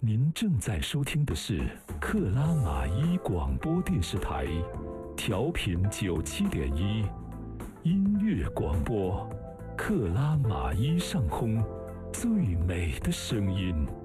您正在收听的是克拉玛依广播电视台，调频97.1，音乐广播，克拉玛依上空最美的声音。